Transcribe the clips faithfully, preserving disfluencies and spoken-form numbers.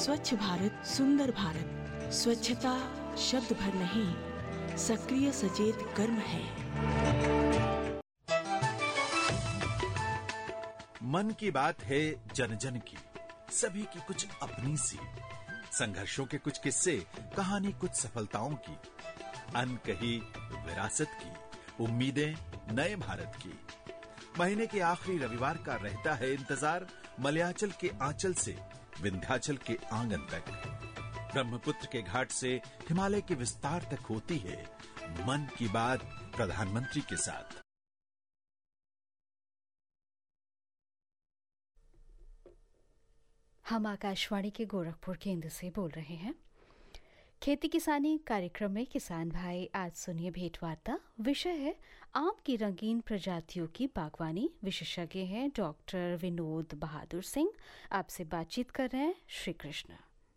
स्वच्छ भारत सुंदर भारत। स्वच्छता शब्द भर नहीं, सक्रिय सचेत कर्म है। मन की बात है जन जन की, सभी की कुछ अपनी सी, संघर्षों के कुछ किस्से, कहानी कुछ सफलताओं की, अनकही विरासत की, उम्मीदें नए भारत की। महीने के आखिरी रविवार का रहता है इंतजार, मलयाचल के आंचल से विंध्याचल के आंगन तक, ब्रह्मपुत्र के घाट से हिमालय के विस्तार तक होती है मन की बात प्रधानमंत्री के साथ। हम आकाशवाणी के गोरखपुर केंद्र से बोल रहे हैं। खेती किसानी कार्यक्रम में किसान भाई आज सुनिए भेंट वार्ता। विषय है आम की रंगीन प्रजातियों की बागवानी। विशेषज्ञ हैं डॉक्टर विनोद बहादुर सिंह। आपसे बातचीत कर रहे हैं श्री कृष्ण।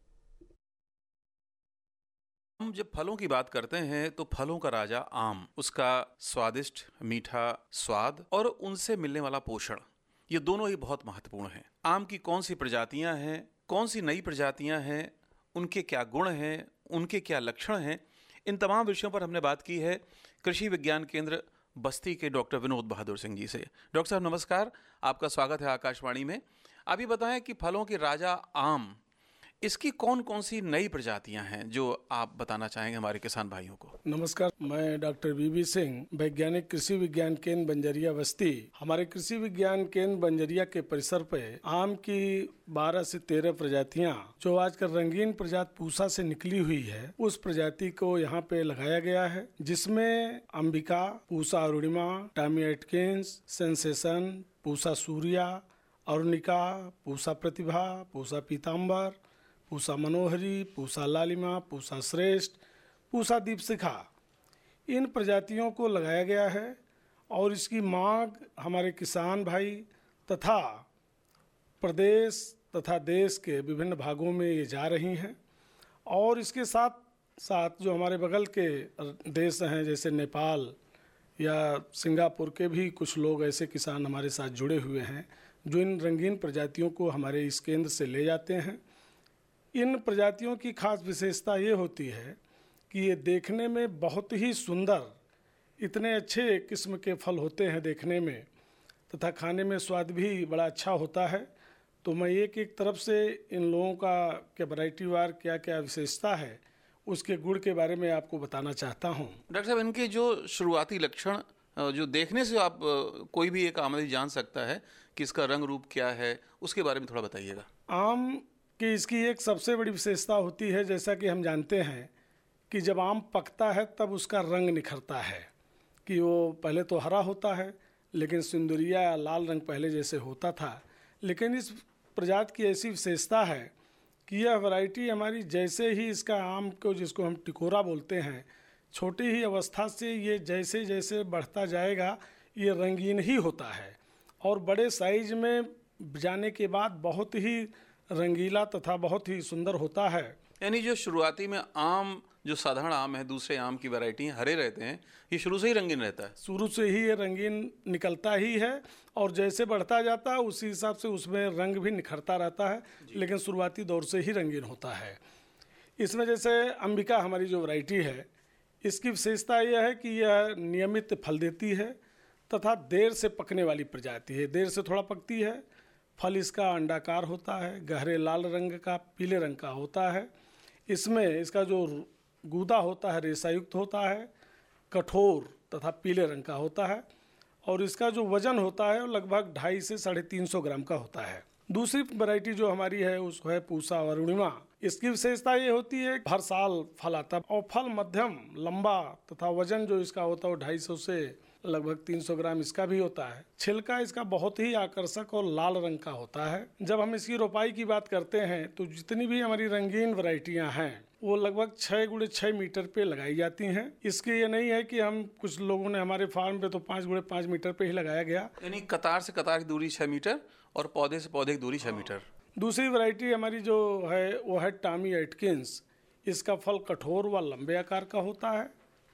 हम जब फलों की बात करते हैं तो फलों का राजा आम, उसका स्वादिष्ट मीठा स्वाद और उनसे मिलने वाला पोषण, ये दोनों ही बहुत महत्वपूर्ण हैं। आम की कौन सी प्रजातियां हैं, कौन सी नई प्रजातियां हैं, उनके क्या गुण हैं, उनके क्या लक्षण हैं, इन तमाम विषयों पर हमने बात की है कृषि विज्ञान केंद्र बस्ती के डॉक्टर विनोद बहादुर सिंह जी से। डॉक्टर साहब नमस्कार, आपका स्वागत है आकाशवाणी में। अभी बताएं कि फलों के राजा आम, इसकी कौन कौन सी नई प्रजातियां हैं जो आप बताना चाहेंगे हमारे किसान भाइयों को? नमस्कार, मैं डॉक्टर वीबी सिंह, वैज्ञानिक कृषि विज्ञान केंद्र बंजरिया बस्ती। हमारे कृषि विज्ञान केंद्र बंजरिया के परिसर पे आम की बारह से तेरह प्रजातियां, जो आजकल रंगीन प्रजाति पूसा से निकली हुई है, उस प्रजाति को यहाँ पे लगाया गया है, जिसमें Ambika, Pusa Arunima, Tommy Atkins, sensation, Pusa Surya, अरुणिका, Pusa प्रतिभा, पूसा पीताम्बर, पूसा मनोहरी, पूसा लालिमा, पूसा श्रेष्ठ, पूसा दीपशिखा, इन प्रजातियों को लगाया गया है। और इसकी मांग हमारे किसान भाई तथा प्रदेश तथा देश के विभिन्न भागों में ये जा रही हैं। और इसके साथ साथ जो हमारे बगल के देश हैं, जैसे नेपाल या सिंगापुर के भी कुछ लोग ऐसे किसान हमारे साथ जुड़े हुए हैं, जो इन रंगीन प्रजातियों को हमारे इस केंद्र से ले जाते हैं। इन प्रजातियों की खास विशेषता ये होती है कि ये देखने में बहुत ही सुंदर, इतने अच्छे किस्म के फल होते हैं देखने में, तथा खाने में स्वाद भी बड़ा अच्छा होता है। तो मैं एक एक तरफ से इन लोगों का क्या वैरायटी वार क्या क्या विशेषता है, उसके गुण के बारे में आपको बताना चाहता हूँ। डॉक्टर साहब, इनके जो शुरुआती लक्षण जो देखने से आप कोई भी एक आमदनी जान सकता है कि इसका रंग रूप क्या है, उसके बारे में थोड़ा बताइएगा। आम कि इसकी एक सबसे बड़ी विशेषता होती है, जैसा कि हम जानते हैं कि जब आम पकता है तब उसका रंग निखरता है, कि वो पहले तो हरा होता है, लेकिन सिंदूरिया या लाल रंग पहले जैसे होता था। लेकिन इस प्रजाति की ऐसी विशेषता है कि यह वैरायटी हमारी जैसे ही इसका आम को, जिसको हम टिकोरा बोलते हैं, छोटी ही अवस्था से ये जैसे जैसे बढ़ता जाएगा ये रंगीन ही होता है, और बड़े साइज में जाने के बाद बहुत ही रंगीला तथा बहुत ही सुंदर होता है। यानी जो शुरुआती में आम, जो साधारण आम है, दूसरे आम की वैरायटी हरे रहते हैं, ये शुरू से ही रंगीन रहता है। शुरू से ही ये रंगीन निकलता ही है, और जैसे बढ़ता जाता है उसी हिसाब से उसमें रंग भी निखरता रहता है, लेकिन शुरुआती दौर से ही रंगीन होता है। इसमें जैसे अंबिका हमारी जो वैरायटी है, इसकी विशेषता यह है कि यह नियमित फल देती है तथा देर से पकने वाली प्रजाति है। देर से थोड़ा पकती है। फल इसका अंडाकार होता है, गहरे लाल रंग का, पीले रंग का होता है। इसमें इसका जो गूदा होता है रेसायुक्त होता है, कठोर तथा पीले रंग का होता है, और इसका जो वजन होता है वो लगभग ढाई से साढ़े तीन सौ ग्राम का होता है। दूसरी वैरायटी जो हमारी है उसको है पूसा अरुणिमा। इसकी विशेषता ये होती है हर साल फल आता है, और फल मध्यम लंबा तथा वजन जो इसका होता है वो ढाई सौ से लगभग तीन सौ ग्राम इसका भी होता है। छिलका इसका बहुत ही आकर्षक और लाल रंग का होता है। जब हम इसकी रोपाई की बात करते हैं तो जितनी भी हमारी रंगीन वैरायटियां हैं वो लगभग छः गुड़े छः मीटर पे लगाई जाती हैं। इसके ये नहीं है कि हम कुछ लोगों ने हमारे फार्म पे तो पाँच गुड़े पाँच मीटर पे ही लगाया गया, यानी कतार से कतार की दूरी छः मीटर और पौधे से पौधे की दूरी छः मीटर। दूसरी वैरायटी हमारी जो है वो है टॉमी एटकिंस। इसका फल कठोर व लंबे आकार का होता है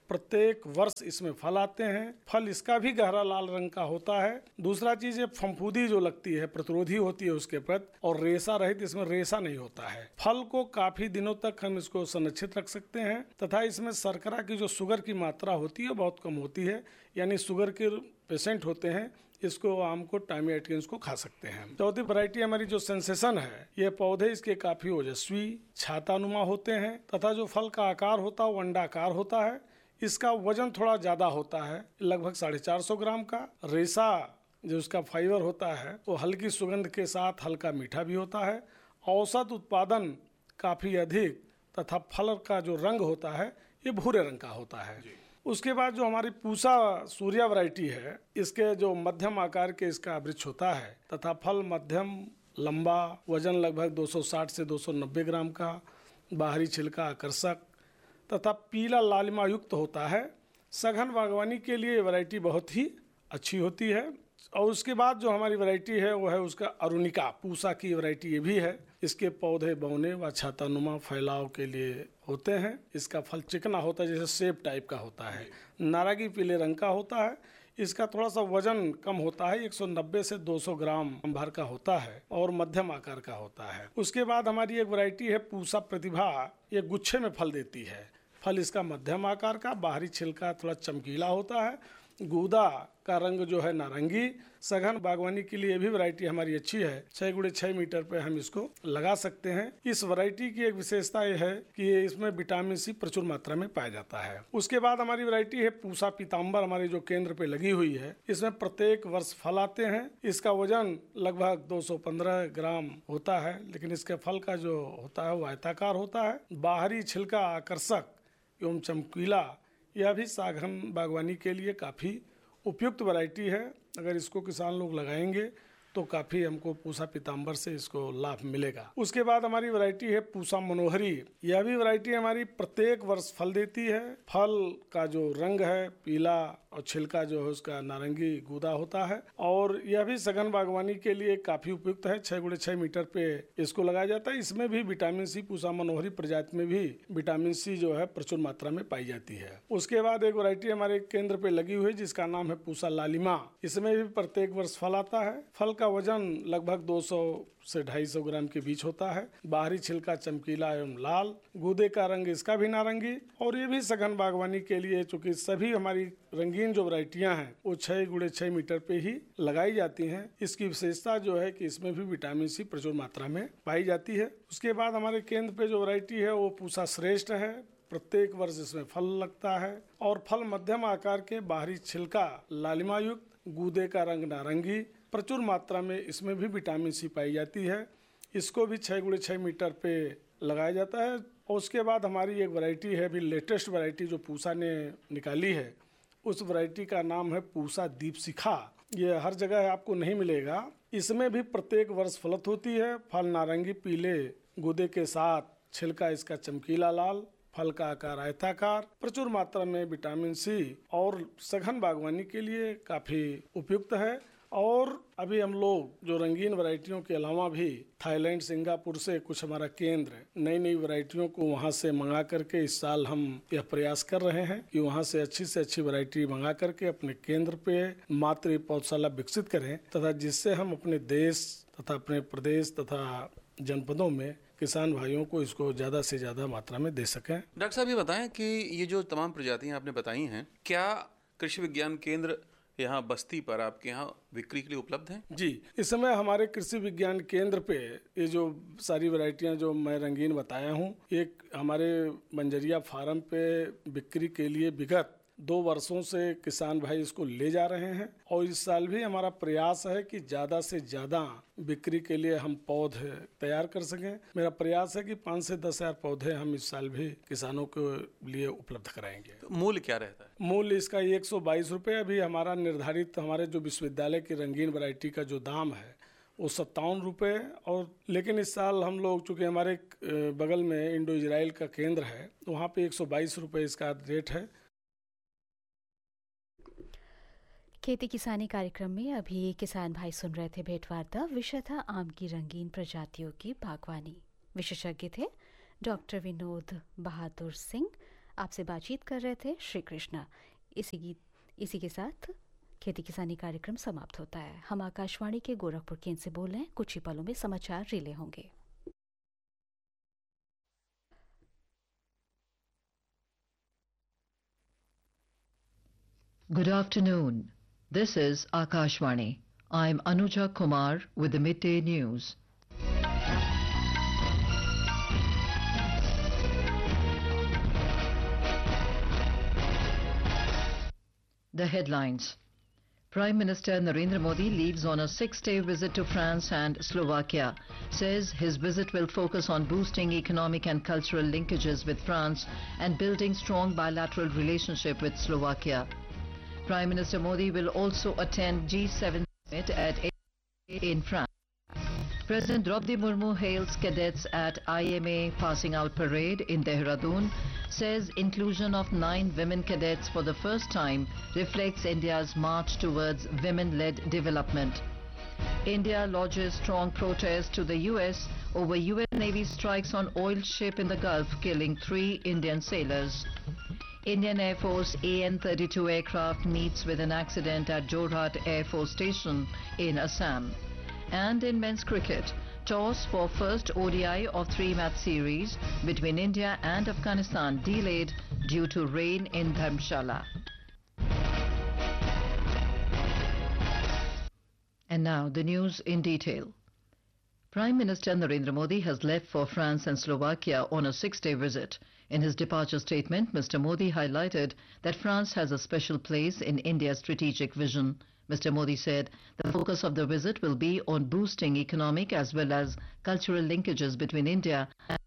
प्रत्येक वर्ष इसमें फल आते हैं। फल इसका भी गहरा लाल रंग का होता है। दूसरा चीज ये फफूंदी जो लगती है, प्रतिरोधी होती है उसके प्रति, और रेशा रहित, इसमें रेशा नहीं होता है। फल को काफी दिनों तक हम इसको संरक्षित रख सकते हैं तथा इसमें शर्करा की जो शुगर की मात्रा होती है बहुत कम होती है, यानी शुगर के पेशेंट होते हैं इसको आम को टाइमी एटकिंस को खा सकते हैं। चौथी वैरायटी हमारी जो सेंसेशन है, ये पौधे इसके काफी ओजस्वी छातानुमा होते हैं तथा जो फल का आकार होता है वो अंडाकार होता है। इसका वजन थोड़ा ज्यादा होता है, लगभग साढ़े चार सौ ग्राम का। रेशा जो उसका फाइबर होता है वो हल्की सुगंध के साथ हल्का मीठा भी होता है। औसत उत्पादन काफी अधिक तथा फल का जो रंग होता है ये भूरे रंग का होता है। उसके बाद जो हमारी पूसा सूर्या वैरायटी है, इसके जो मध्यम आकार के इसका वृक्ष होता है तथा फल मध्यम लंबा, वजन लगभग दो सौ साठ से दो सौ नब्बे ग्राम का, बाहरी छिलका आकर्षक तथा पीला लालिमा युक्त होता है। सघन बागवानी के लिए वैरायटी बहुत ही अच्छी होती है। और उसके बाद जो हमारी वैरायटी है वो है उसका अरुणिका, पूसा की वैरायटी ये भी है। इसके पौधे बौने व छातानुमा फैलाव के लिए होते हैं। इसका फल चिकना होता है, जैसे सेब टाइप का होता है, नारंगी पीले रंग का होता है। इसका थोड़ा सा वजन कम होता है, एक सौ नब्बे से दो सौ ग्राम भर का होता है और मध्यम आकार का होता है। उसके बाद हमारी एक वैरायटी है पूसा प्रतिभा, ये गुच्छे में फल देती है। फल इसका मध्यम आकार का, बाहरी छिलका थोड़ा चमकीला होता है, गूदा का रंग जो है नारंगी। सघन बागवानी के लिए भी वैरायटी हमारी अच्छी है। छह गुड़े छह मीटर पे हम इसको लगा सकते हैं। इस वैरायटी की एक विशेषता यह है कि इसमें विटामिन सी प्रचुर मात्रा में पाया जाता है। उसके बाद हमारी वैरायटी है पूसा पीताम्बर, हमारी जो केंद्र पे लगी हुई है। इसमें प्रत्येक वर्ष फल आते हैं। इसका वजन लगभग दो सौ पंद्रह ग्राम होता है, लेकिन इसके फल का जो होता है वो आयताकार होता है। बाहरी छिलका आकर्षक एवं चमकीला, यह भी सघन बागवानी के लिए काफ़ी उपयुक्त वैरायटी है। अगर इसको किसान लोग लगाएंगे तो काफ़ी हमको पूसा पीताम्बर से इसको लाभ मिलेगा। उसके बाद हमारी वैरायटी है पूसा मनोहरी। यह भी वैरायटी हमारी प्रत्येक वर्ष फल देती है। फल का जो रंग है पीला और छिलका जो है उसका नारंगी गूदा होता है और यह भी सघन बागवानी के लिए काफ़ी उपयुक्त है। छः गुड़े छः मीटर पे इसको लगाया जाता है। इसमें भी विटामिन सी, पूसा मनोहरी प्रजाति में भी विटामिन सी जो है प्रचुर मात्रा में पाई जाती है। उसके बाद एक वैरायटी हमारे केंद्र पे लगी हुई है जिसका नाम है पूसा लालिमा। इसमें भी प्रत्येक वर्ष फल आता है। फल का वजन लगभग दो सौ से ढाई सौ ग्राम के बीच होता है। बाहरी छिलका चमकीला एवं लाल, गूदे का रंग इसका भी नारंगी। और ये भी सघन बागवानी के लिए, चूंकि सभी हमारी रंगीन जो वैरायटियां हैं वो छह गुड़े छह मीटर पे ही लगाई जाती हैं। इसकी विशेषता जो है कि इसमें भी विटामिन सी प्रचुर मात्रा में पाई जाती है। उसके बाद हमारे केंद्र पे जो वैरायटी है वो पूसा श्रेष्ठ है। प्रत्येक वर्ष इसमें फल लगता है और फल मध्यम आकार के, बाहरी छिलका लालिमा युक्त, गूदे का रंग नारंगी, प्रचुर मात्रा में इसमें भी विटामिन सी पाई जाती है। इसको भी छः गुड़े छः मीटर पे लगाया जाता है। और उसके बाद हमारी एक वैरायटी है, अभी लेटेस्ट वैरायटी जो पूसा ने निकाली है, उस वैरायटी का नाम है पूसा दीपशिखा। ये हर जगह आपको नहीं मिलेगा। इसमें भी प्रत्येक वर्ष फलत होती है। फल नारंगी पीले गूदे के साथ, छिलका इसका चमकीला लाल, फल का आकार आयताकार, प्रचुर मात्रा में विटामिन सी और सघन बागवानी के लिए काफ़ी उपयुक्त है। और अभी हम लोग जो रंगीन वैरायटियों के अलावा भी थाईलैंड, सिंगापुर से कुछ हमारा केंद्र नई नई वैरायटियों को वहां से मंगा करके इस साल हम यह प्रयास कर रहे हैं कि वहां से अच्छी से अच्छी वैरायटी मंगा करके अपने केंद्र पे मातृ पौधशाला विकसित करें तथा जिससे हम अपने देश तथा अपने प्रदेश तथा जनपदों में किसान भाइयों को इसको ज्यादा से ज्यादा मात्रा में दे सकें। डॉक्टर साहब ये बताएं कि ये जो तमाम प्रजातियां आपने बताई हैं, क्या कृषि विज्ञान केंद्र यहाँ बस्ती पर आपके यहाँ बिक्री के लिए उपलब्ध हैं? जी, इस समय हमारे कृषि विज्ञान केंद्र पे ये जो सारी वैरायटियां जो मैं रंगीन बताया हूँ, एक हमारे बंजरिया फार्म पे बिक्री के लिए विगत दो वर्षों से किसान भाई इसको ले जा रहे हैं। और इस साल भी हमारा प्रयास है कि ज़्यादा से ज़्यादा बिक्री के लिए हम पौधे तैयार कर सकें। मेरा प्रयास है कि पाँच से दस हजार पौधे हम इस साल भी किसानों के लिए उपलब्ध कराएंगे। तो मूल्य क्या रहता है? मूल्य इसका एक सौ बाईस रुपये अभी हमारा निर्धारित, हमारे जो विश्वविद्यालय की रंगीन वैरायटी का जो दाम है वो सत्तावन रुपये। और लेकिन इस साल हम लोग, चूँकि हमारे बगल में इंडो इजराइल का केंद्र है, तो वहाँ पे एक सौ बाईस रुपये इसका रेट है। खेती किसानी कार्यक्रम में अभी किसान भाई सुन रहे थे भेंटवार्ता। विषय था आम की रंगीन प्रजातियों की बागवानी। विशेषज्ञ थे डॉक्टर विनोद बहादुर सिंह। आपसे बातचीत कर रहे थे श्री कृष्णा। इसी गीत इसी के साथ खेती किसानी कार्यक्रम समाप्त होता है। हम आकाशवाणी के गोरखपुर केंद्र से बोल रहे हैं। कुछ ही पलों में समाचार रिले होंगे। Good afternoon. This is Akashvani. I'm Anuja Kumar with the midday news. The headlines. Prime Minister Narendra Modi leaves on a six-day visit to France and Slovakia. Says his visit will focus on boosting economic and cultural linkages with France and building strong bilateral relationship with Slovakia. Prime Minister Modi will also attend G seven summit at in France. President Draupadi Murmu hails cadets at I M A passing out parade in Dehradun, says inclusion of nine women cadets for the first time reflects India's march towards women-led development. India lodges strong protest to the U S over U S Navy strikes on oil ship in the Gulf, killing three Indian sailors. Indian Air Force A N thirty-two aircraft meets with an accident at Jorhat Air Force Station in Assam. And in men's cricket, toss for first O D I of three-match series between India and Afghanistan delayed due to rain in Dharamshala. And now the news in detail. Prime Minister Narendra Modi has left for France and Slovakia on a six-day visit. In his departure statement, Mister Modi highlighted that France has a special place in India's strategic vision. Mister Modi said the focus of the visit will be on boosting economic as well as cultural linkages between India and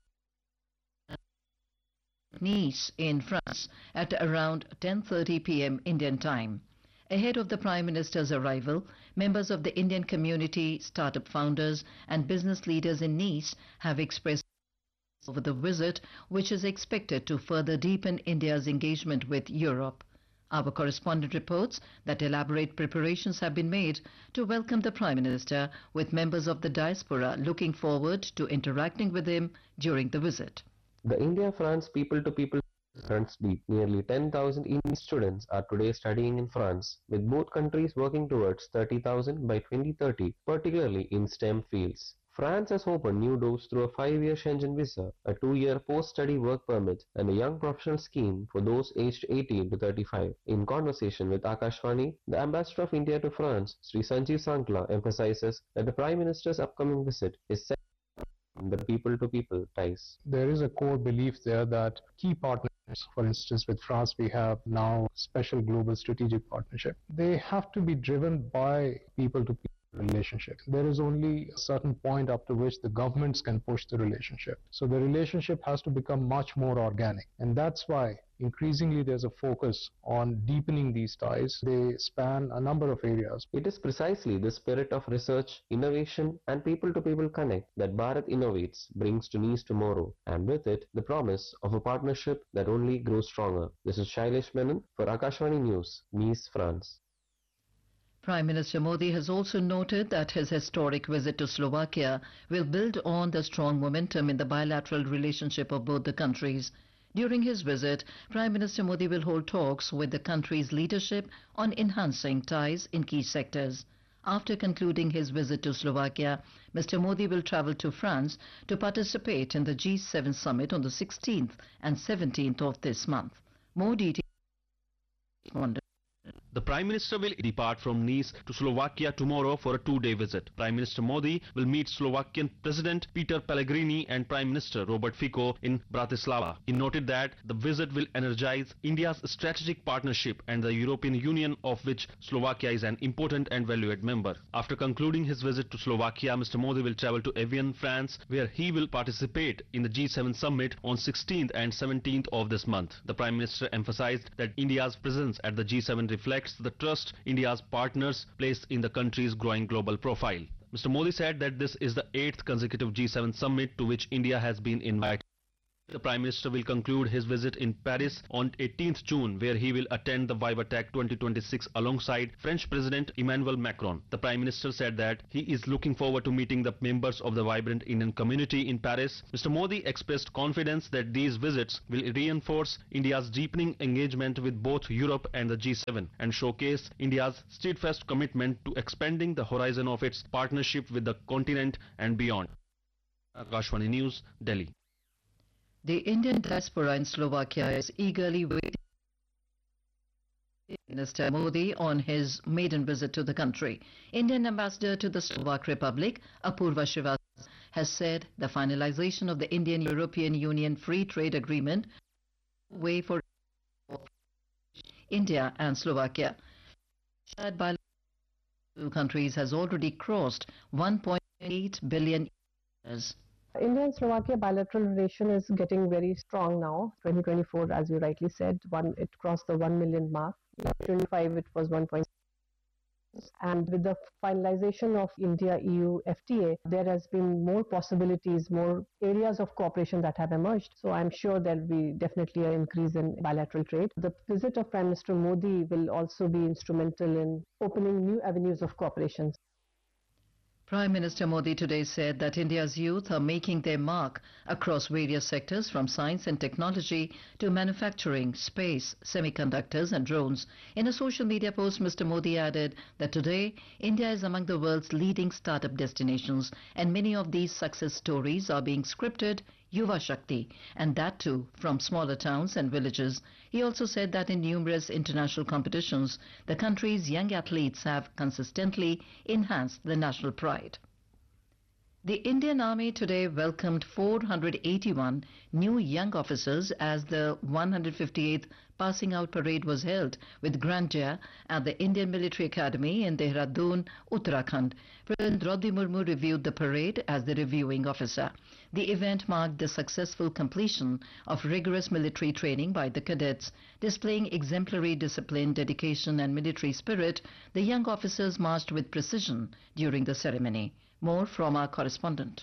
Nice in France at around ten thirty p m Indian time. Ahead of the Prime Minister's arrival, members of the Indian community, startup founders and business leaders in Nice have expressed over the visit, which is expected to further deepen India's engagement with Europe. Our correspondent reports that elaborate preparations have been made to welcome the Prime Minister, with members of the diaspora looking forward to interacting with him during the visit. The India-France people-to-people runs deep. Nearly ten thousand Indian students are today studying in France, with both countries working towards thirty thousand by twenty thirty, particularly in STEM fields. France has opened new doors through a five-year Schengen visa, a two-year post-study work permit, and a young professional scheme for those aged eighteen to thirty-five. In conversation with Akashvani, the ambassador of India to France, Sri Sanjeev Sankla, emphasizes that the Prime Minister's upcoming visit is set on the people-to-people ties. There is a core belief there that key partners, for instance, with France, we have now special global strategic partnership. They have to be driven by people-to-people relationship. There is only a certain point up to which the governments can push the relationship. So the relationship has to become much more organic. And that's why increasingly there's a focus on deepening these ties. They span a number of areas. It is precisely the spirit of research, innovation and people-to-people connect that Bharat Innovates brings to Nice tomorrow, and with it the promise of a partnership that only grows stronger. This is Shailesh Menon for Akashvani News, Nice, France. Prime Minister Modi has also noted that his historic visit to Slovakia will build on the strong momentum in the bilateral relationship of both the countries. During his visit, Prime Minister Modi will hold talks with the country's leadership on enhancing ties in key sectors. After concluding his visit to Slovakia, Mister Modi will travel to France to participate in the G seven summit on the sixteenth and seventeenth of this month. More details. The Prime Minister will depart from Nice to Slovakia tomorrow for a two-day visit. Prime Minister Modi will meet Slovakian President Peter Pellegrini and Prime Minister Robert Fico in Bratislava. He noted that the visit will energize India's strategic partnership and the European Union, of which Slovakia is an important and valued member. After concluding his visit to Slovakia, Mister Modi will travel to Evian, France, where he will participate in the G seven summit on sixteenth and seventeenth of this month. The Prime Minister emphasized that India's presence at the G seven reflects the trust India's partners place in the country's growing global profile. Mister Modi said that this is the eighth consecutive G seven summit to which India has been invited. The Prime Minister will conclude his visit in Paris on eighteenth June, where he will attend the VivaTech twenty twenty-six alongside French President Emmanuel Macron. The Prime Minister said that he is looking forward to meeting the members of the vibrant Indian community in Paris. Mister Modi expressed confidence that these visits will reinforce India's deepening engagement with both Europe and the G seven and showcase India's steadfast commitment to expanding the horizon of its partnership with the continent and beyond. Akashvani News, Delhi. The Indian diaspora in Slovakia is eagerly waiting for Minister Modi on his maiden visit to the country. Indian ambassador to the Slovak Republic, Apurva Srivastava, has said the finalization of the Indian-European Union Free Trade Agreement way for India and Slovakia. Shared by two countries has already crossed one point eight billion dollars. India and Slovakia bilateral relation is getting very strong now. twenty twenty-four, as you rightly said, one it crossed the one million mark. twenty twenty-five it was one point six. And with the finalization of India-E U F T A, there has been more possibilities, more areas of cooperation that have emerged. So I'm sure there will be definitely an increase in bilateral trade. The visit of Prime Minister Modi will also be instrumental in opening new avenues of cooperation. Prime Minister Modi today said that India's youth are making their mark across various sectors from science and technology to manufacturing, space, semiconductors and drones. In a social media post, Mister Modi added that today India is among the world's leading startup destinations and many of these success stories are being scripted Yuva Shakti, and that too from smaller towns and villages. He also said that in numerous international competitions, the country's young athletes have consistently enhanced the national pride. The Indian Army today welcomed four hundred eighty-one new young officers as the one hundred fifty-eighth Passing Out Parade was held with grandeur at the Indian Military Academy in Dehradun, Uttarakhand. President Draupadi Murmu reviewed the parade as the reviewing officer. The event marked the successful completion of rigorous military training by the cadets. Displaying exemplary discipline, dedication and military spirit, the young officers marched with precision during the ceremony. More from our correspondent.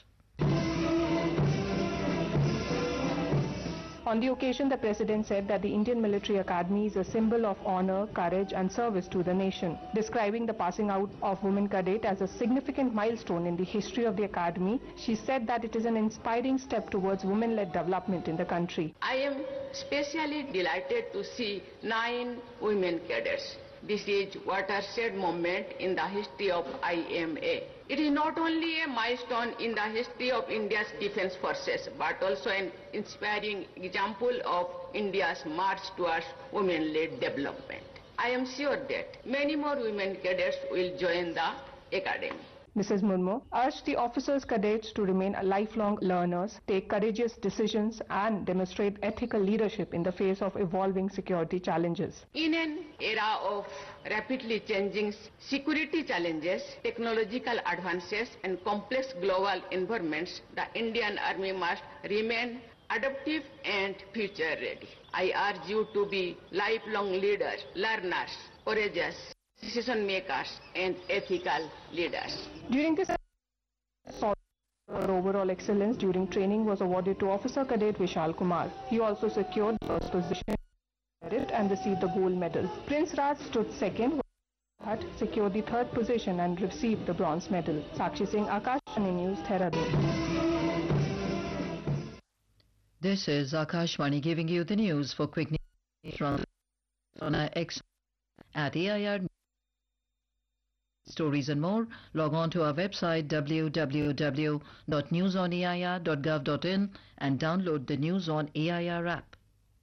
On the occasion, the President said that the Indian Military Academy is a symbol of honor, courage and service to the nation. Describing the passing out of women cadet as a significant milestone in the history of the Academy, she said that it is an inspiring step towards women-led development in the country. I am especially delighted to see nine women cadets. This is a watershed moment in the history of I M A. It is not only a milestone in the history of India's defense forces, but also an inspiring example of India's march towards women-led development. I am sure that many more women cadets will join the academy. Missus Murmu urged the officers cadets to remain lifelong learners, take courageous decisions and demonstrate ethical leadership in the face of evolving security challenges. In an era of rapidly changing security challenges, technological advances and complex global environments, the Indian Army must remain adaptive and future ready. I urge you to be lifelong leaders, learners, courageous decision makers and ethical leaders. During this for overall excellence during training was awarded to Officer Cadet Vishal Kumar. He also secured the first position and received the gold medal. Prince Raj stood second, Bhatt secured the third position and received the bronze medal. Sakshi Singh, Akashvani News, Dehradun. This is Akashvani giving you the news for quick news from on our X at A I R. Stories and more, log on to our website w w w dot news on a i r dot gov dot in and download the News on A I R app.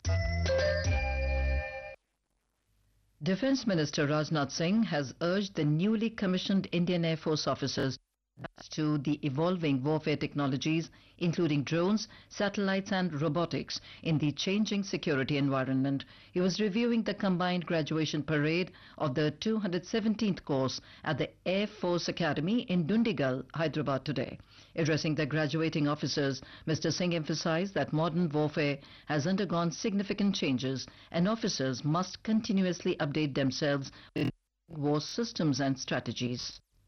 Defence Minister Rajnath Singh has urged the newly commissioned Indian Air Force officers to the evolving warfare technologies, including drones, satellites and robotics, in the changing security environment. He was reviewing the combined graduation parade of the two hundred seventeenth course at the Air Force Academy in Dundigal, Hyderabad today. Addressing the graduating officers, Mister Singh emphasized that modern warfare has undergone significant changes and officers must continuously update themselves with war systems and strategies.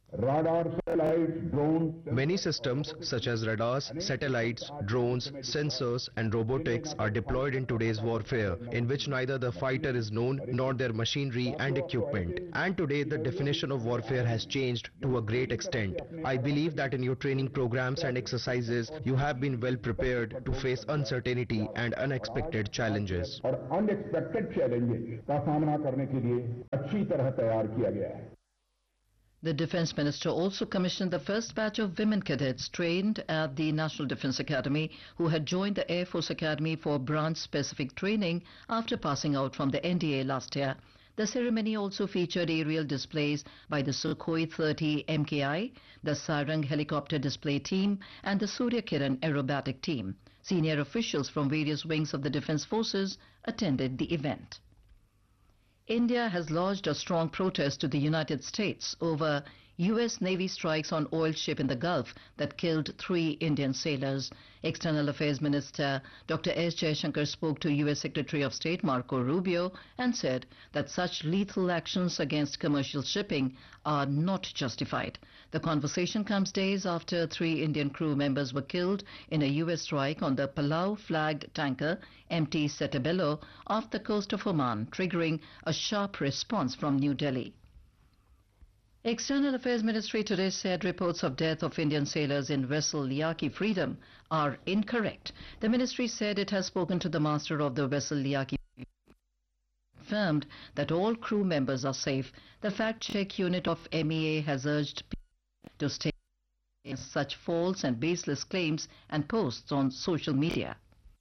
Radar, satellites, drones. Many systems such as radars, satellites, drones, sensors and robotics are deployed in today's warfare, in which neither the fighter is known nor their machinery and equipment. And today the definition of warfare has changed to a great extent. I believe that in your training programs and exercises you have been well prepared to face uncertainty and unexpected challenges. और unexpected challenges का सामना करने के लिए अच्छी तरह तैयार किया गया है. The Defence Minister also commissioned the first batch of women cadets trained at the National Defence Academy who had joined the Air Force Academy for branch-specific training after passing out from the N D A last year. The ceremony also featured aerial displays by the Sukhoi thirty M K I, the Sarang helicopter display team and the Surya Kiran aerobatic team. Senior officials from various wings of the Defence Forces attended the event. India has lodged a strong protest to the United States over U S Navy strikes on oil ship in the Gulf that killed three Indian sailors. External Affairs Minister Doctor S Jaishankar spoke to U S Secretary of State Marco Rubio and said that such lethal actions against commercial shipping are not justified. The conversation comes days after three Indian crew members were killed in a U S strike on the Palau-flagged tanker M T Setebello off the coast of Oman, triggering a sharp response from New Delhi. External Affairs Ministry today said reports of death of Indian sailors in vessel Yaki Freedom are incorrect. The ministry said it has spoken to the master of the vessel Yaki, confirmed that all crew members are safe. The fact-check unit of M E A has urged people to stay against such false and baseless claims and posts on social media.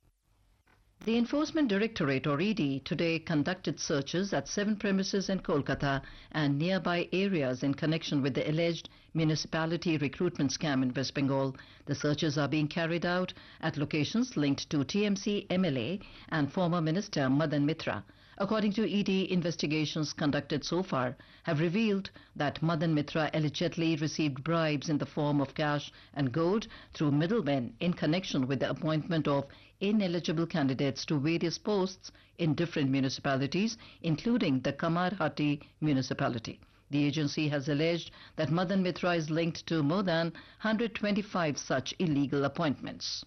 The Enforcement Directorate, or E D, today conducted searches at seven premises in Kolkata and nearby areas in connection with the alleged municipality recruitment scam in West Bengal. The searches are being carried out at locations linked to T M C M L A and former Minister Madan Mitra. According to E D, investigations conducted so far have revealed that Madan Mitra allegedly received bribes in the form of cash and gold through middlemen in connection with the appointment of ineligible candidates to various posts in different municipalities, including the Kamarhati municipality. The agency has alleged that Madan Mitra is linked to more than one hundred twenty-five such illegal appointments.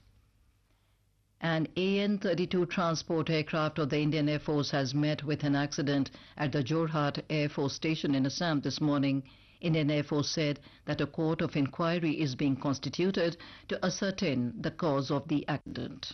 An A N thirty-two transport aircraft of the Indian Air Force has met with an accident at the Jorhat Air Force Station in Assam this morning. Indian Air Force said that a court of inquiry is being constituted to ascertain the cause of the accident.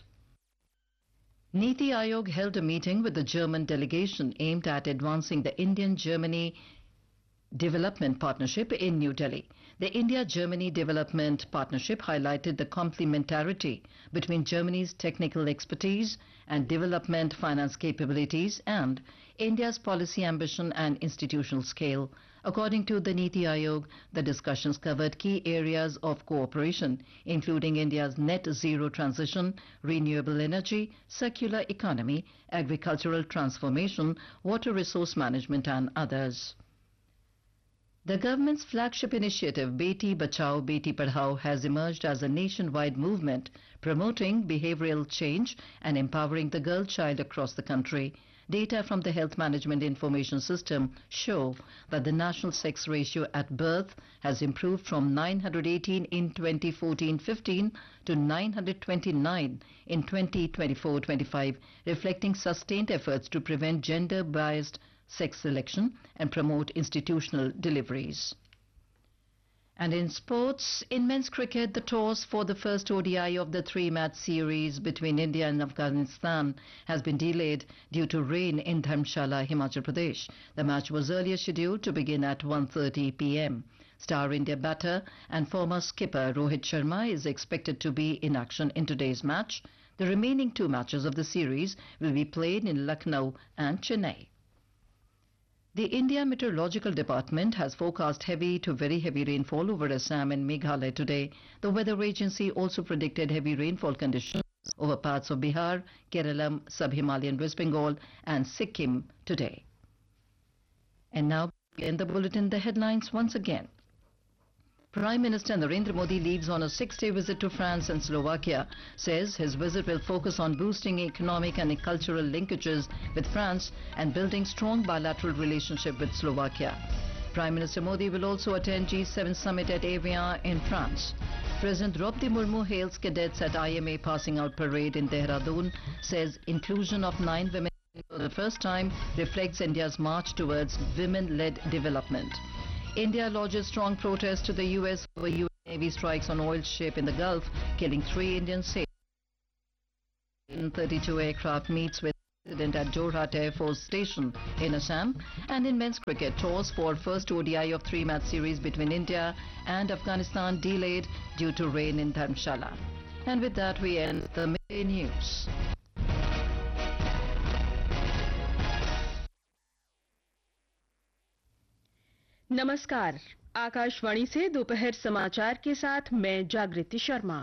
Niti Aayog held a meeting with the German delegation aimed at advancing the Indian-Germany Development Partnership in New Delhi. The India-Germany Development Partnership highlighted the complementarity between Germany's technical expertise and development finance capabilities and India's policy ambition and institutional scale. According to the Niti Aayog, the discussions covered key areas of cooperation, including India's net zero transition, renewable energy, circular economy, agricultural transformation, water resource management and others. The government's flagship initiative, Beti Bachao, Beti Padhao, has emerged as a nationwide movement promoting behavioral change and empowering the girl child across the country. Data from the Health Management Information System show that the national sex ratio at birth has improved from nine hundred eighteen in twenty fourteen fifteen to nine hundred twenty-nine in twenty twenty-four twenty-five, reflecting sustained efforts to prevent gender-biased sex selection and promote institutional deliveries. And in sports, in men's cricket, the toss for the first O D I of the three-match series between India and Afghanistan has been delayed due to rain in Dharamshala, Himachal Pradesh. The match was earlier scheduled to begin at one thirty p m Star India batter and former skipper Rohit Sharma is expected to be in action in today's match. The remaining two matches of the series will be played in Lucknow and Chennai. The India Meteorological Department has forecast heavy to very heavy rainfall over Assam and Meghalaya today. The weather agency also predicted heavy rainfall conditions over parts of Bihar, Kerala, Sub-Himalayan West Bengal and Sikkim today. And now in the bulletin, the headlines once again. Prime Minister Narendra Modi leaves on a six-day visit to France and Slovakia, says his visit will focus on boosting economic and cultural linkages with France and building strong bilateral relationship with Slovakia. Prime Minister Modi will also attend G seven summit at Evian in France. President Draupadi Murmu hails cadets at I M A passing out parade in Dehradun, says inclusion of nine women for the first time reflects India's march towards women-led development. India lodges strong protest to the U S over U S Navy strikes on oil ship in the Gulf, killing three Indian sailors. thirty-two aircraft meets with President at Jorhat Air Force Station in Assam. And in men's cricket, toss for first O D I of three-match series between India and Afghanistan delayed due to rain in Dharamshala. And with that, we end the midday news. नमस्कार, आकाशवाणी से दोपहर समाचार के साथ मैं जागृति शर्मा।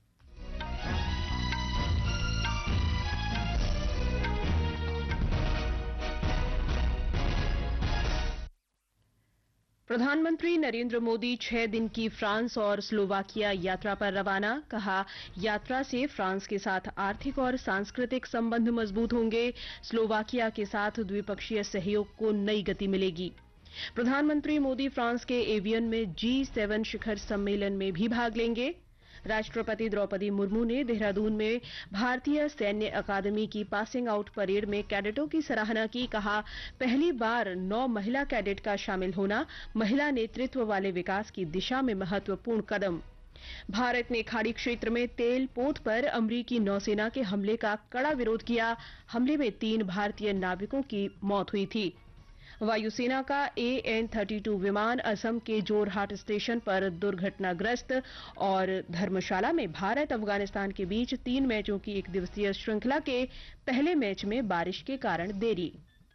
प्रधानमंत्री नरेंद्र मोदी छह दिन की फ्रांस और स्लोवाकिया यात्रा पर रवाना। कहा, यात्रा से फ्रांस के साथ आर्थिक और सांस्कृतिक संबंध मजबूत होंगे। स्लोवाकिया के साथ द्विपक्षीय सहयोग को नई गति मिलेगी। प्रधानमंत्री मोदी फ्रांस के एवियन में जी सेवन शिखर सम्मेलन में भी भाग लेंगे। राष्ट्रपति द्रौपदी मुर्मू ने देहरादून में भारतीय सैन्य अकादमी की पासिंग आउट परेड में कैडेटों की सराहना की। कहा, पहली बार नौ महिला कैडेट का शामिल होना महिला नेतृत्व वाले विकास की दिशा में महत्वपूर्ण कदम। भारत ने खाड़ी क्षेत्र में तेल पोत पर अमरीकी नौसेना के हमले का कड़ा विरोध किया। हमले में तीन भारतीय नाविकों की मौत हुई थी। वायुसेना का ए एन थर्टी टू विमान असम के जोरहाट स्टेशन पर दुर्घटनाग्रस्त। और धर्मशाला में भारत अफगानिस्तान के बीच तीन मैचों की एक दिवसीय श्रृंखला के पहले मैच में बारिश के कारण देरी।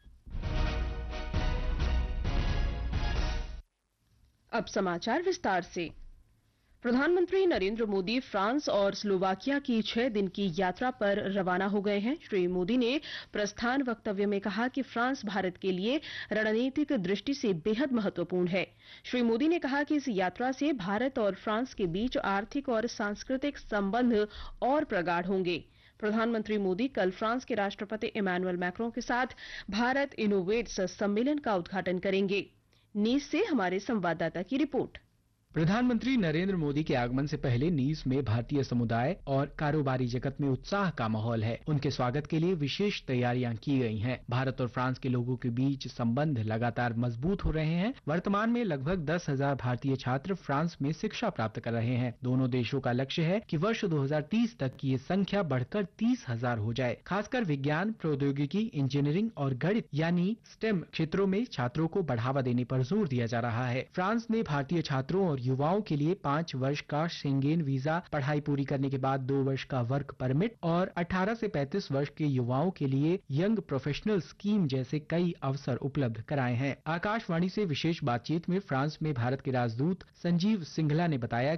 अब समाचार विस्तार से। प्रधानमंत्री नरेंद्र मोदी फ्रांस और स्लोवाकिया की छह दिन की यात्रा पर रवाना हो गए हैं। श्री मोदी ने प्रस्थान वक्तव्य में कहा कि फ्रांस भारत के लिए रणनीतिक दृष्टि से बेहद महत्वपूर्ण है। श्री मोदी ने कहा कि इस यात्रा से भारत और फ्रांस के बीच आर्थिक और सांस्कृतिक संबंध और प्रगाढ़ होंगे। प्रधानमंत्री मोदी कल फ्रांस के राष्ट्रपति इमैनुअल मैक्रों के साथ भारत इनोवेट्स सम्मेलन का उद्घाटन करेंगे। नीस से हमारे संवाददाता की रिपोर्ट। प्रधानमंत्री नरेंद्र मोदी के आगमन से पहले नीस में भारतीय समुदाय और कारोबारी जगत में उत्साह का माहौल है। उनके स्वागत के लिए विशेष तैयारियां की गई हैं। भारत और फ्रांस के लोगों के बीच संबंध लगातार मजबूत हो रहे हैं। वर्तमान में लगभग दस हजार भारतीय छात्र फ्रांस में शिक्षा प्राप्त कर रहे हैं। दोनों देशों का लक्ष्य है कि वर्ष दो हजार तीस तक की ये संख्या बढ़कर तीस हजार हो जाए। खासकर विज्ञान, प्रौद्योगिकी, इंजीनियरिंग और गणित यानी स्टेम क्षेत्रों में छात्रों को बढ़ावा देने पर जोर दिया जा रहा है। फ्रांस ने भारतीय छात्रों और युवाओं के लिए पाँच वर्ष का शेंगेन वीजा, पढ़ाई पूरी करने के बाद दो वर्ष का वर्क परमिट और अठारह से पैंतीस वर्ष के युवाओं के लिए यंग प्रोफेशनल स्कीम जैसे कई अवसर उपलब्ध कराए हैं। आकाशवाणी से विशेष बातचीत में फ्रांस में भारत के राजदूत संजीव सिंघला ने बताया,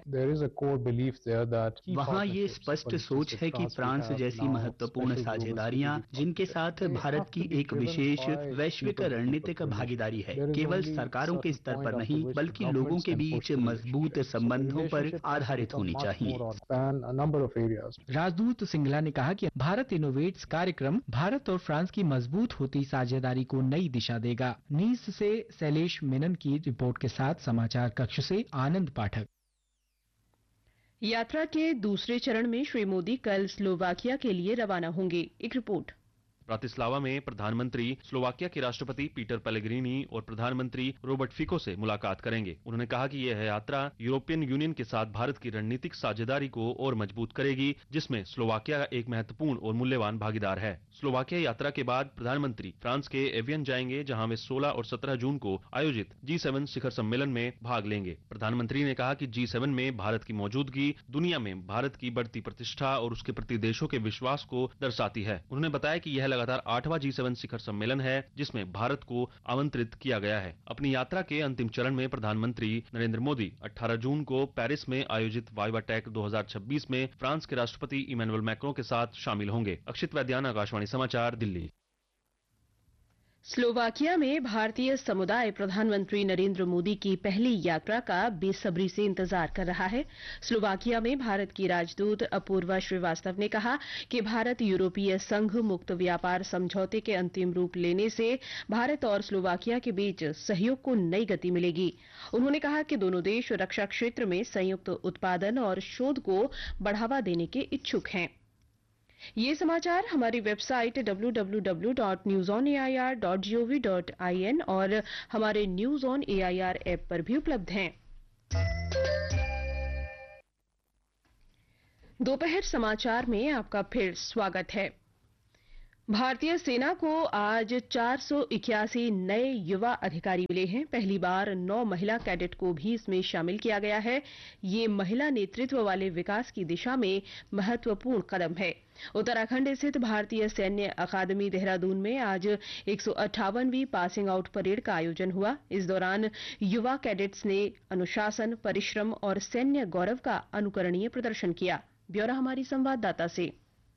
वहाँ ये स्पष्ट सोच है कि फ्रांस जैसी महत्वपूर्ण साझेदारियाँ जिनके साथ भारत की एक विशेष वैश्विक रणनीतिक भागीदारी है, केवल सरकारों के स्तर पर नहीं बल्कि लोगों के बीच मजबूत संबंधों पर आधारित होनी चाहिए। राजदूत सिंघला ने कहा कि भारत इनोवेट्स कार्यक्रम भारत और फ्रांस की मजबूत होती साझेदारी को नई दिशा देगा। नीस से शैलेश मेनन की रिपोर्ट के साथ समाचार कक्ष से आनंद पाठक। यात्रा के दूसरे चरण में श्री मोदी कल स्लोवाकिया के लिए रवाना होंगे। एक रिपोर्ट। ब्रातिस्लावा में प्रधानमंत्री स्लोवाकिया के राष्ट्रपति पीटर पेलेग्रिनी और प्रधानमंत्री रॉबर्ट फिको से मुलाकात करेंगे। उन्होंने कहा कि यह यात्रा यूरोपियन यूनियन के साथ भारत की रणनीतिक साझेदारी को और मजबूत करेगी, जिसमें स्लोवाकिया एक महत्वपूर्ण और मूल्यवान भागीदार है। स्लोवाकिया यात्रा के बाद प्रधानमंत्री फ्रांस के एवियन जाएंगे, जहां वे सोलह और सत्रह जून को आयोजित जी सेवन शिखर सम्मेलन में भाग लेंगे। प्रधानमंत्री ने कहा कि जी सेवन में भारत की मौजूदगी दुनिया में भारत की बढ़ती प्रतिष्ठा और उसके प्रति देशों के विश्वास को दर्शाती है। उन्होंने बताया कि यह लगातार आठवां जी सेवन शिखर सम्मेलन है, जिसमें भारत को आमंत्रित किया गया है। अपनी यात्रा के अंतिम चरण में प्रधानमंत्री नरेंद्र मोदी अठारह जून को पेरिस में आयोजित वाइवा टेक दो हजार छब्बीस में फ्रांस के राष्ट्रपति इमैनुअल मैक्रों के साथ शामिल होंगे। अक्षित वैद्यान, आकाशवाणी समाचार, दिल्ली। स्लोवाकिया में भारतीय समुदाय प्रधानमंत्री नरेंद्र मोदी की पहली यात्रा का बेसब्री से इंतजार कर रहा है। स्लोवाकिया में भारत की राजदूत अपूर्वा श्रीवास्तव ने कहा कि भारत यूरोपीय संघ मुक्त व्यापार समझौते के अंतिम रूप लेने से भारत और स्लोवाकिया के बीच सहयोग को नई गति मिलेगी। उन्होंने कहा कि दोनों देश रक्षा क्षेत्र में संयुक्त उत्पादन और शोध को बढ़ावा देने के इच्छुक हैं। ये समाचार हमारी website W W W dot news on A I R dot G O V dot I N और हमारे news on A I R app पर भी उपलब्ध हैं। दोपहर समाचार में आपका फिर स्वागत है। भारतीय सेना को आज चार सौ इक्यासी नए युवा अधिकारी मिले हैं। पहली बार नौ महिला कैडेट को भी इसमें शामिल किया गया है। ये महिला नेतृत्व वाले विकास की दिशा में महत्वपूर्ण कदम है। उत्तराखंड स्थित भारतीय सैन्य अकादमी देहरादून में आज एक सौ अट्ठावनवीं पासिंग आउट परेड का आयोजन हुआ। इस दौरान युवा कैडेट्स ने अनुशासन, परिश्रम और सैन्य गौरव का अनुकरणीय प्रदर्शन किया। ब्यौरा हमारी संवाददाता से।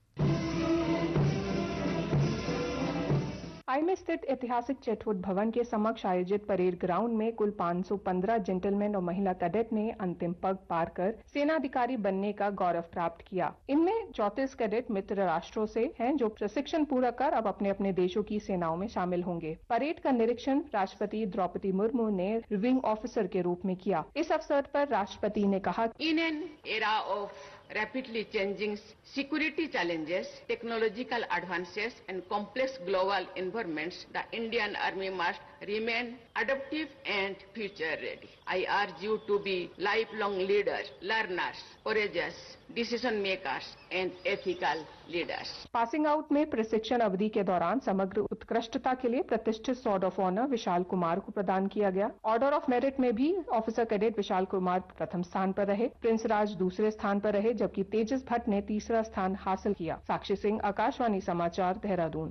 आई में स्थित ऐतिहासिक चेटवुड भवन के समक्ष आयोजित परेड ग्राउंड में कुल पाँच सौ पंद्रह जेंटलमैन और महिला कैडेट ने अंतिम पग पार कर सेनाधिकारी बनने का गौरव प्राप्त किया। इनमें चौंतीस कैडेट मित्र राष्ट्रों से हैं जो प्रशिक्षण पूरा कर अब अपने अपने देशों की सेनाओं में शामिल होंगे। परेड का निरीक्षण राष्ट्रपति द्रौपदी मुर्मू ने विंग ऑफिसर के रूप में किया। इस अवसर पर राष्ट्रपति ने कहा, in an era of rapidly changing security challenges, technological advances and complex global environments, the Indian Army must remain adaptive and future ready. I urge you to be lifelong leaders, learners, courageous, decision makers and ethical leaders. Passing out में प्रशिक्षण अवधि के दौरान समग्र उत्कृष्टता के लिए प्रतिष्ठित sword of honour Vishal Kumar को प्रदान किया गया। ऑर्डर ऑफ मेरिट में भी ऑफिसर कैडेट विशाल कुमार प्रथम स्थान पर रहे, प्रिंस राज दूसरे स्थान पर रहे, जबकि तेजस भट्ट ने तीसरा स्थान हासिल किया। साक्षी सिंह, आकाशवाणी समाचार, देहरादून।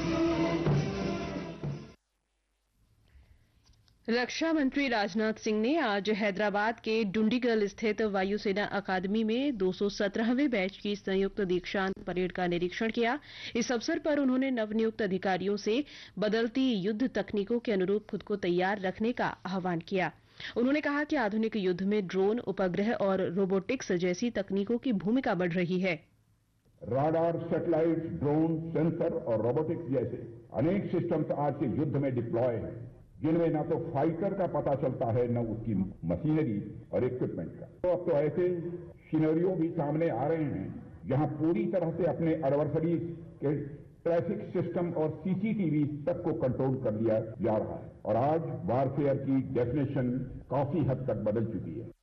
रक्षा मंत्री राजनाथ सिंह ने आज हैदराबाद के डुंडीगल स्थित वायुसेना अकादमी में दो सौ सत्रहवें बैच की संयुक्त दीक्षांत परेड का निरीक्षण किया। इस अवसर पर उन्होंने नवनियुक्त अधिकारियों से बदलती युद्ध तकनीकों के अनुरूप खुद को तैयार रखने का आह्वान किया। उन्होंने कहा कि आधुनिक युद्ध में ड्रोन, उपग्रह और रोबोटिक्स जैसी तकनीकों की भूमिका बढ़ रही है। राडार, सैटेलाइट, ड्रोन, सेंसर और रोबोटिक्स जैसे अनेक सिस्टम्स आज के युद्ध में डिप्लॉय हैं, जिनमें न तो फाइटर का पता चलता है न उसकी मशीनरी और इक्विपमेंट का। तो अब तो ऐसे सिनेरियो भी सामने आ रहे हैं जहां पूरी तरह से अपने एडवर्सरी के ट्रैफिक सिस्टम और सीसीटीवी तक को कंट्रोल कर लिया जा रहा है और आज वारफेयर की डेफिनेशन काफी हद तक बदल चुकी है।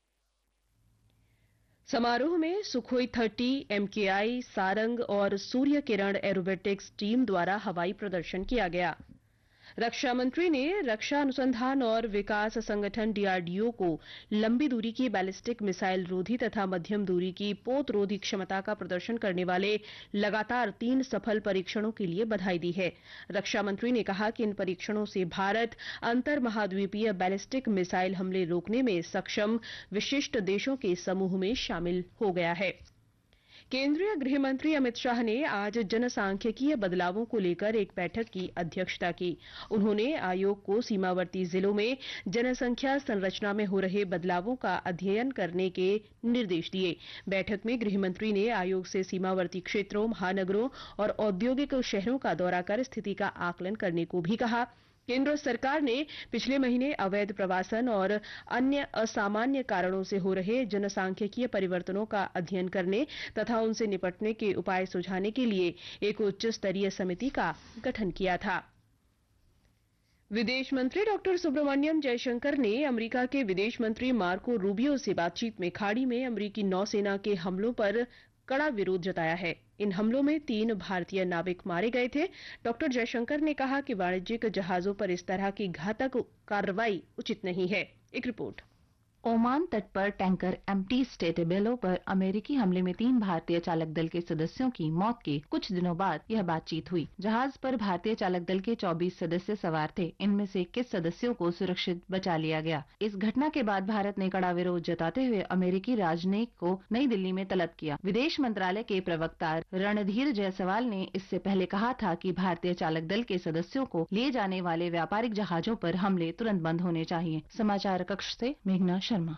समारोह में सुखोई थर्टी, एम के आई, सारंग और सूर्य किरण एरोबेटिक्स टीम द्वारा हवाई प्रदर्शन किया गया। रक्षा मंत्री ने रक्षा अनुसंधान और विकास संगठन डी आर डी ओ को लंबी दूरी की बैलिस्टिक मिसाइल रोधी तथा मध्यम दूरी की पोत रोधी क्षमता का प्रदर्शन करने वाले लगातार तीन सफल परीक्षणों के लिए बधाई दी है। रक्षा मंत्री ने कहा कि इन परीक्षणों से भारत अंतर महाद्वीपीय बैलिस्टिक मिसाइल हमले रोकने में सक्षम विशिष्ट देशों के समूह में शामिल हो गया है। केंद्रीय गृह मंत्री अमित शाह ने आज जनसांख्यिकीय बदलावों को लेकर एक बैठक की अध्यक्षता की। उन्होंने आयोग को सीमावर्ती जिलों में जनसंख्या संरचना में हो रहे बदलावों का अध्ययन करने के निर्देश दिए। बैठक में गृह मंत्री ने आयोग से सीमावर्ती क्षेत्रों, महानगरों और औद्योगिक शहरों का दौरा कर स्थिति का आकलन करने को भी कहा। केंद्र सरकार ने पिछले महीने अवैध प्रवासन और अन्य असामान्य कारणों से हो रहे जनसांख्यिकीय परिवर्तनों का अध्ययन करने तथा उनसे निपटने के उपाय सुझाने के लिए एक उच्च स्तरीय समिति का गठन किया था। विदेश मंत्री डॉक्टर सुब्रमण्यम जयशंकर ने अमेरिका के विदेश मंत्री मार्को रूबियो से बातचीत में खाड़ी में अमेरिकी नौसेना के हमलों पर कड़ा विरोध जताया है। इन हमलों में तीन भारतीय नाविक मारे गए थे। डॉक्टर जयशंकर ने कहा कि वाणिज्यिक जहाजों पर इस तरह की घातक कार्रवाई उचित नहीं है। एक रिपोर्ट। ओमान तट पर टैंकर एमटी स्टेटेबेलो पर अमेरिकी हमले में तीन भारतीय चालक दल के सदस्यों की मौत के कुछ दिनों बाद यह बातचीत हुई। जहाज पर भारतीय चालक दल के चौबीस सदस्य सवार थे। इनमें से इक्कीस सदस्यों को सुरक्षित बचा लिया गया। इस घटना के बाद भारत ने कड़ा विरोध जताते हुए अमेरिकी राजनयिक को नई दिल्ली में तलब किया। विदेश मंत्रालय के प्रवक्ता रणधीर जायसवाल ने इससे पहले कहा था कि भारतीय चालक दल के सदस्यों को लिए जाने वाले व्यापारिक जहाजों पर हमले तुरंत बंद होने चाहिए। समाचार कक्ष से मेघना शर्मा।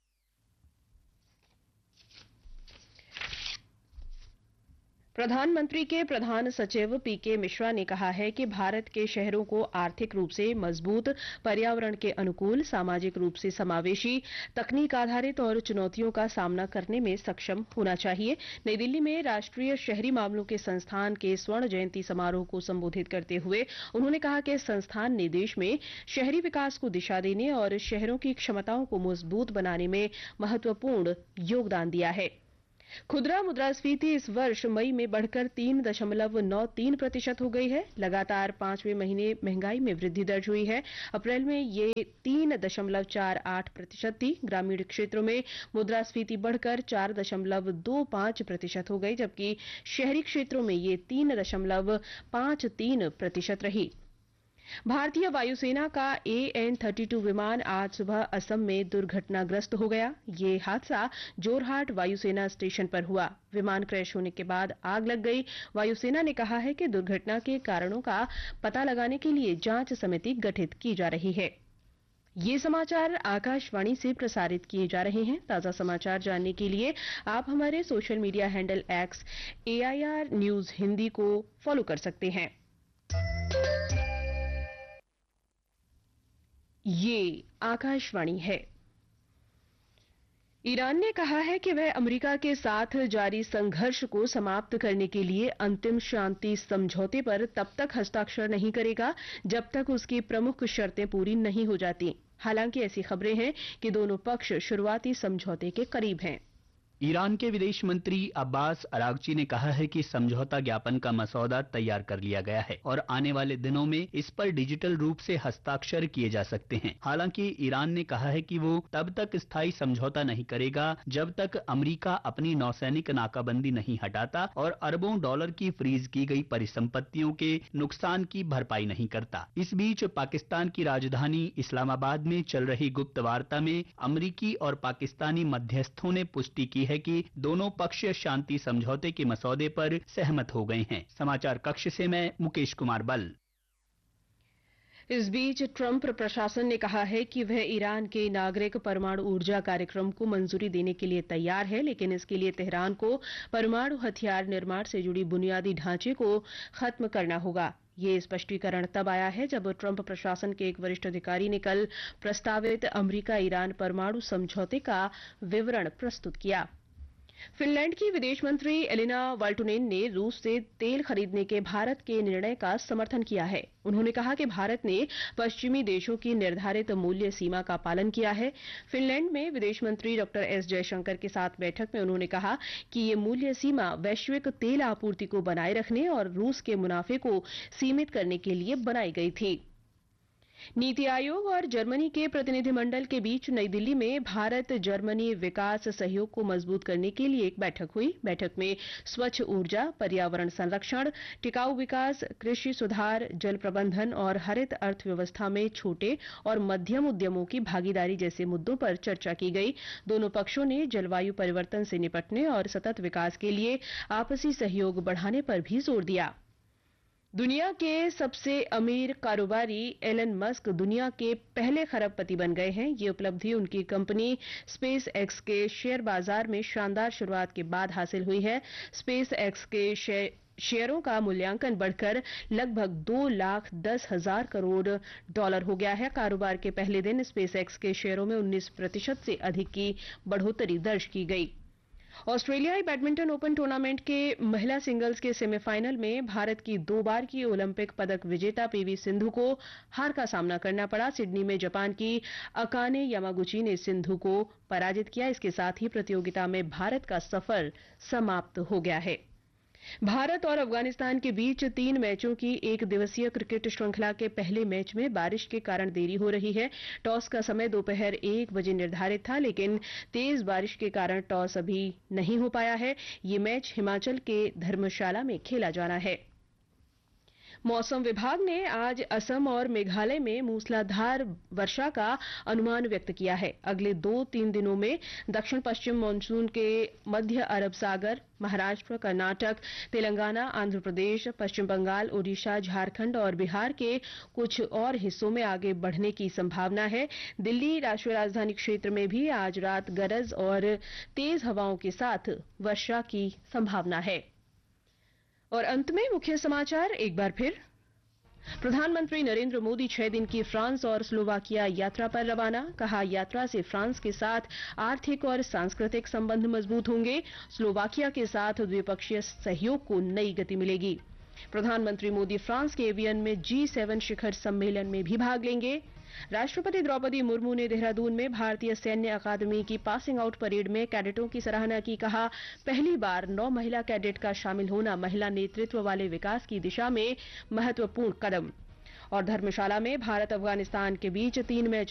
प्रधानमंत्री के प्रधान सचिव पीके मिश्रा ने कहा है कि भारत के शहरों को आर्थिक रूप से मजबूत, पर्यावरण के अनुकूल, सामाजिक रूप से समावेशी, तकनीक आधारित और चुनौतियों का सामना करने में सक्षम होना चाहिए। नई दिल्ली में राष्ट्रीय शहरी मामलों के संस्थान के स्वर्ण जयंती समारोह को संबोधित करते हुए उन्होंने कहा कि संस्थान ने देश में शहरी विकास को दिशा देने और शहरों की क्षमताओं को मजबूत बनाने में महत्वपूर्ण योगदान दिया है। खुदरा मुद्रास्फीति इस वर्ष मई में बढ़कर तीन दशमलव नौ तीन प्रतिशत हो गई है। लगातार पांचवें महीने महंगाई में वृद्धि दर्ज हुई है। अप्रैल में ये तीन दशमलव चार आठ प्रतिशत थी। ग्रामीण क्षेत्रों में मुद्रास्फीति बढ़कर चार दशमलव दो पांच प्रतिशत हो गई, जबकि शहरी क्षेत्रों में ये तीन दशमलव पांच तीन प्रतिशत रही। भारतीय वायुसेना का ए एन थर्टी टू विमान आज सुबह असम में दुर्घटनाग्रस्त हो गया। ये हादसा जोरहाट वायुसेना स्टेशन पर हुआ। विमान क्रैश होने के बाद आग लग गई। वायुसेना ने कहा है कि दुर्घटना के कारणों का पता लगाने के लिए जांच समिति गठित की जा रही है। ये समाचार आकाशवाणी से प्रसारित किए जा रहे हैं। ताजा समाचार जानने के लिए आप हमारे social media handle x A I R news Hindi को फॉलो कर सकते हैं। ये आकाशवाणी है। ईरान ने कहा है कि वह अमेरिका के साथ जारी संघर्ष को समाप्त करने के लिए अंतिम शांति समझौते पर तब तक हस्ताक्षर नहीं करेगा जब तक उसकी प्रमुख शर्तें पूरी नहीं हो जाती। हालांकि ऐसी खबरें हैं कि दोनों पक्ष शुरुआती समझौते के करीब हैं। ईरान के विदेश मंत्री अब्बास अरागची ने कहा है कि समझौता ज्ञापन का मसौदा तैयार कर लिया गया है और आने वाले दिनों में इस पर डिजिटल रूप से हस्ताक्षर किए जा सकते हैं। हालांकि ईरान ने कहा है कि वो तब तक स्थायी समझौता नहीं करेगा जब तक अमेरिका अपनी नौसैनिक नाकाबंदी नहीं हटाता और अरबों डॉलर की फ्रीज की गई परिसंपत्तियों के नुकसान की भरपाई नहीं करता। इस बीच पाकिस्तान की राजधानी इस्लामाबाद में चल रही गुप्त वार्ता में अमेरिकी और पाकिस्तानी मध्यस्थों ने पुष्टि की है कि दोनों पक्ष शांति समझौते के मसौदे पर सहमत हो गए हैं। समाचार कक्ष से मैं मुकेश कुमार बल। इस बीच ट्रंप प्रशासन ने कहा है कि वह ईरान के नागरिक परमाणु ऊर्जा कार्यक्रम को मंजूरी देने के लिए तैयार है, लेकिन इसके लिए तेहरान को परमाणु हथियार निर्माण से जुड़ी बुनियादी ढांचे को खत्म करना होगा। ये स्पष्टीकरण तब आया है जब ट्रंप प्रशासन के एक वरिष्ठ अधिकारी ने कल प्रस्तावित अमेरिका ईरान परमाणु समझौते का विवरण प्रस्तुत किया। फिनलैंड की विदेश मंत्री एलिना वाल्टुनेन ने रूस से तेल खरीदने के भारत के निर्णय का समर्थन किया है। उन्होंने कहा कि भारत ने पश्चिमी देशों की निर्धारित मूल्य सीमा का पालन किया है। फिनलैंड में विदेश मंत्री डॉक्टर एस जयशंकर के साथ बैठक में उन्होंने कहा कि ये मूल्य सीमा वैश्विक तेल आपूर्ति को बनाए रखने और रूस के मुनाफे को सीमित करने के लिए बनाई गई थी। नीति आयोग और जर्मनी के प्रतिनिधिमंडल के बीच नई दिल्ली में भारत जर्मनी विकास सहयोग को मजबूत करने के लिए एक बैठक हुई। बैठक में स्वच्छ ऊर्जा, पर्यावरण संरक्षण, टिकाऊ विकास, कृषि सुधार, जल प्रबंधन और हरित अर्थव्यवस्था में छोटे और मध्यम उद्यमों की भागीदारी जैसे मुद्दों पर चर्चा की गई। दोनों पक्षों ने जलवायु परिवर्तन से निपटने और सतत विकास के लिए आपसी सहयोग बढ़ाने पर भी जोर दिया। दुनिया के सबसे अमीर कारोबारी एलन मस्क दुनिया के पहले खरबपति बन गए हैं। ये उपलब्धि उनकी कंपनी स्पेस एक्स के शेयर बाजार में शानदार शुरुआत के बाद हासिल हुई है। स्पेस एक्स के शेयरों का मूल्यांकन बढ़कर लगभग दो लाख दस हजार करोड़ डॉलर हो गया है। कारोबार के पहले दिन स्पेस एक्स के शेयरों में उन्नीस प्रतिशत से अधिक की बढ़ोतरी दर्ज की गई। ऑस्ट्रेलियाई बैडमिंटन ओपन टूर्नामेंट के महिला सिंगल्स के सेमीफाइनल में भारत की दो बार की ओलंपिक पदक विजेता पीवी सिंधु को हार का सामना करना पड़ा। सिडनी में जापान की अकाने यामागुची ने सिंधु को पराजित किया। इसके साथ ही प्रतियोगिता में भारत का सफर समाप्त हो गया है। भारत और अफगानिस्तान के बीच तीन मैचों की एक दिवसीय क्रिकेट श्रृंखला के पहले मैच में बारिश के कारण देरी हो रही है। टॉस का समय दोपहर एक बजे निर्धारित था, लेकिन तेज बारिश के कारण टॉस अभी नहीं हो पाया है। ये मैच हिमाचल के धर्मशाला में खेला जाना है। मौसम विभाग ने आज असम और मेघालय में मूसलाधार वर्षा का अनुमान व्यक्त किया है। अगले दो तीन दिनों में दक्षिण पश्चिम मानसून के मध्य अरब सागर, महाराष्ट्र, कर्नाटक, तेलंगाना, आंध्र प्रदेश, पश्चिम बंगाल, ओडिशा, झारखंड और बिहार के कुछ और हिस्सों में आगे बढ़ने की संभावना है। दिल्ली राष्ट्रीय राजधानी क्षेत्र में भी आज रात गरज और तेज हवाओं के साथ वर्षा की संभावना है। और अंत में मुख्य समाचार एक बार फिर। प्रधानमंत्री नरेंद्र मोदी छह दिन की फ्रांस और स्लोवाकिया यात्रा पर रवाना। कहा, यात्रा से फ्रांस के साथ आर्थिक और सांस्कृतिक संबंध मजबूत होंगे। स्लोवाकिया के साथ द्विपक्षीय सहयोग को नई गति मिलेगी। प्रधानमंत्री मोदी फ्रांस के एवियन में जी सेवन शिखर सम्मेलन में भी भाग लेंगे। राष्ट्रपति द्रौपदी मुर्मू ने देहरादून में भारतीय सैन्य अकादमी की पासिंग आउट परेड में कैडेटों की सराहना की। कहा, पहली बार नौ महिला कैडेट का शामिल होना महिला नेतृत्व वाले विकास की दिशा में महत्वपूर्ण कदम। और धर्मशाला में भारत अफगानिस्तान के बीच तीन मैच